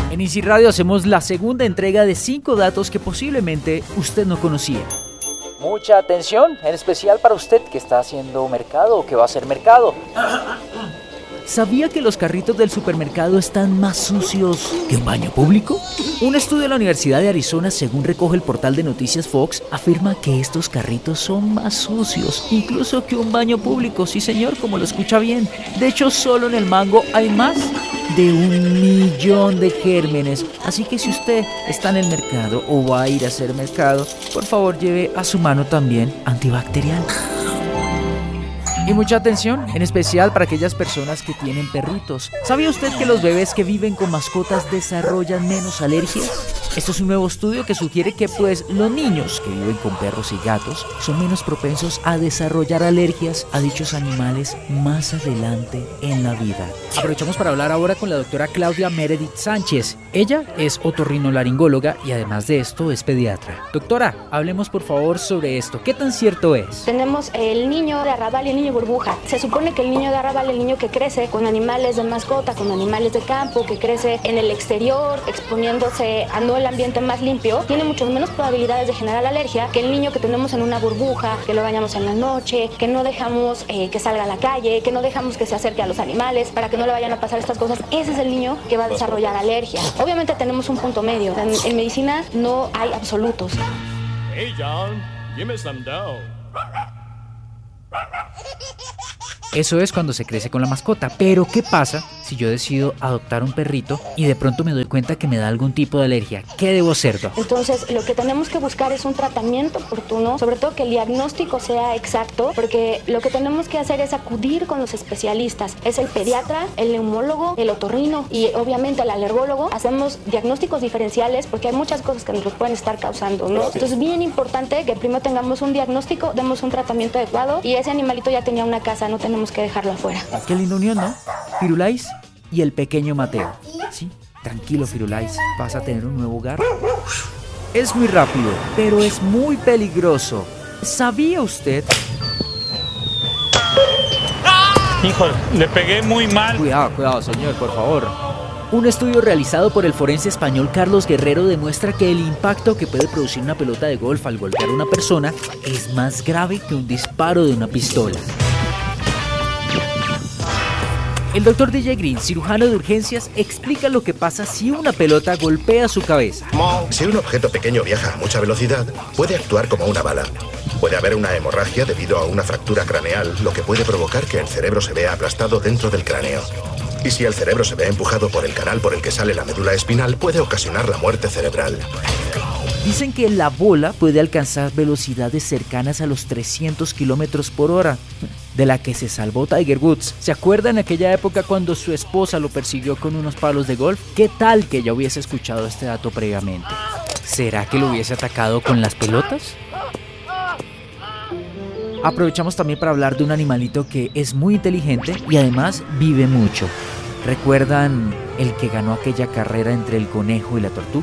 En Easy Radio hacemos la segunda entrega de 5 datos que posiblemente usted no conocía. Mucha atención, en especial para usted que está haciendo mercado o que va a hacer mercado. ¿Sabía que los carritos del supermercado están más sucios que un baño público? Un estudio de la Universidad de Arizona, según recoge el portal de noticias Fox, afirma que estos carritos son más sucios, incluso que un baño público. Sí, señor, como lo escucha bien. De hecho, solo en el mango hay más de 1.000.000 de gérmenes. Así que si usted está en el mercado o va a ir a hacer mercado, por favor lleve a su mano también antibacterial. Y mucha atención, en especial para aquellas personas que tienen perritos. ¿Sabía usted que los bebés que viven con mascotas desarrollan menos alergias? Esto es un nuevo estudio que sugiere que los niños que viven con perros y gatos son menos propensos a desarrollar alergias a dichos animales más adelante en la vida. Aprovechamos para hablar ahora con la doctora Claudia Meredith Sánchez. Ella es otorrinolaringóloga y además de esto es pediatra. Doctora, hablemos por favor sobre esto. ¿Qué tan cierto es? Tenemos el niño de arrabal y el niño burbuja. Se supone que el niño de arrabal, el niño que crece con animales de mascota, con animales de campo, que crece en el exterior, exponiéndose a no el ambiente más limpio, tiene mucho menos probabilidades de generar alergia que el niño que tenemos en una burbuja, que lo bañamos en la noche, que no dejamos que salga a la calle, que no dejamos que se acerque a los animales para que no le vayan a pasar estas cosas. Ese es el niño que va a desarrollar alergia. Obviamente tenemos un punto medio. En medicina no hay absolutos. Hey John, give me some dough. Eso es cuando se crece con la mascota. Pero ¿qué pasa si yo decido adoptar un perrito y de pronto me doy cuenta que me da algún tipo de alergia? ¿Qué debo hacer, doc? Entonces, lo que tenemos que buscar es un tratamiento oportuno, sobre todo que el diagnóstico sea exacto, porque lo que tenemos que hacer es acudir con los especialistas. Es el pediatra, el neumólogo, el otorrino y obviamente el alergólogo. Hacemos diagnósticos diferenciales porque hay muchas cosas que nos lo pueden estar causando, ¿no? Entonces, es bien importante que primero tengamos un diagnóstico, demos un tratamiento adecuado y ese animalito ya tenía una casa, no tenemos que dejarlo afuera. Qué linda unión, ¿no? Firulais y el pequeño Mateo. Sí, tranquilo, Firulais, vas a tener un nuevo hogar. Es muy rápido, pero es muy peligroso. ¿Sabía usted? Híjole, le pegué muy mal. Cuidado, señor, por favor. Un estudio realizado por el forense español Carlos Guerrero demuestra que el impacto que puede producir una pelota de golf al golpear a una persona es más grave que un disparo de una pistola. El Dr. DJ Green, cirujano de urgencias, explica lo que pasa si una pelota golpea su cabeza. Si un objeto pequeño viaja a mucha velocidad, puede actuar como una bala. Puede haber una hemorragia debido a una fractura craneal, lo que puede provocar que el cerebro se vea aplastado dentro del cráneo. Y si el cerebro se ve empujado por el canal por el que sale la médula espinal, puede ocasionar la muerte cerebral. Dicen que la bola puede alcanzar velocidades cercanas a los 300 kilómetros por hora, de la que se salvó Tiger Woods. ¿Se acuerdan en aquella época cuando su esposa lo persiguió con unos palos de golf? ¿Qué tal que ella hubiese escuchado este dato previamente? ¿Será que lo hubiese atacado con las pelotas? Aprovechamos también para hablar de un animalito que es muy inteligente y además vive mucho. ¿Recuerdan el que ganó aquella carrera entre el conejo y la tortuga?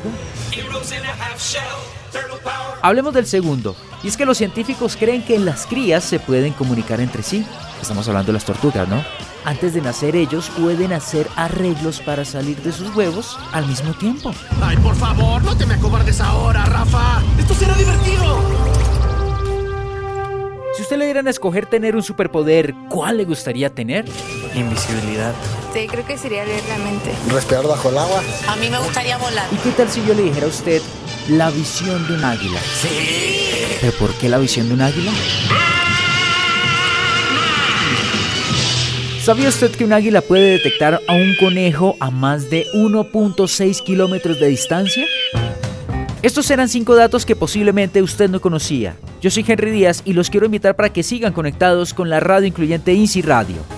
Hablemos del segundo, y es que los científicos creen que las crías se pueden comunicar entre sí. Estamos hablando de las tortugas, ¿no? Antes de nacer ellos pueden hacer arreglos para salir de sus huevos al mismo tiempo. ¡Ay, por favor, no te me acobardes ahora, Rafa! ¡Esto será divertido! Si usted le dieran a escoger tener un superpoder, ¿cuál le gustaría tener? Invisibilidad. Sí, creo que sería leer la mente. Respirar bajo el agua. A mí me gustaría volar. ¿Y qué tal si yo le dijera a usted la visión de un águila? ¡Sí! ¿Pero por qué la visión de un águila? ¿Sabía usted que un águila puede detectar a un conejo a más de 1.6 kilómetros de distancia? Estos eran 5 datos que posiblemente usted no conocía. Yo soy Henry Díaz y los quiero invitar para que sigan conectados con la radio incluyente Easy Radio.